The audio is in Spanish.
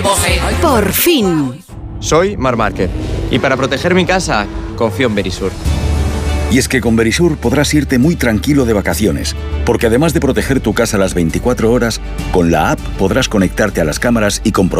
Por fin. Soy Marc Márquez y para proteger mi casa confío en Verisur. Y es que con Verisur podrás irte muy tranquilo de vacaciones, porque además de proteger tu casa las 24 horas, con la app podrás conectarte a las cámaras y comprobar